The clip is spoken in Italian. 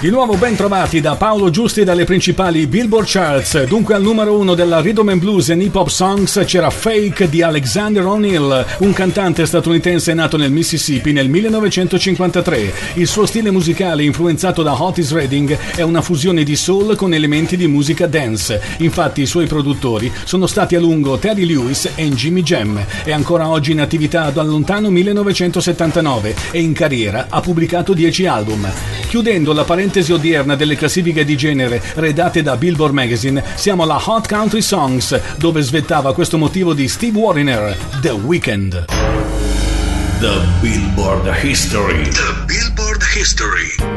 Di nuovo ben trovati da Paolo Giusti dalle principali Billboard Charts. Dunque al numero 1 della Rhythm and Blues and Hip Hop Songs c'era Fake di Alexander O'Neal, un cantante statunitense nato nel Mississippi nel 1953. Il suo stile musicale, influenzato da Otis Redding, è una fusione di soul con elementi di musica dance. Infatti i suoi produttori sono stati a lungo Terry Lewis e Jimmy Jam. È ancora oggi in attività dal lontano 1979 e in carriera ha pubblicato 10 album. Chiudendo la parentesi odierna delle classifiche di genere redate da Billboard Magazine, siamo alla Hot Country Songs, dove svettava questo motivo di Steve Wariner, The Weeknd. The Billboard History. The Billboard History.